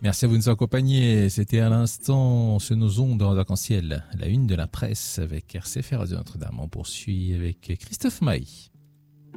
Merci à vous de nous accompagner. C'était à l'instant sur nos ondes en arc-en-ciel, la une de la presse avec RCF Radio Notre-Dame. On poursuit avec Christophe Maé.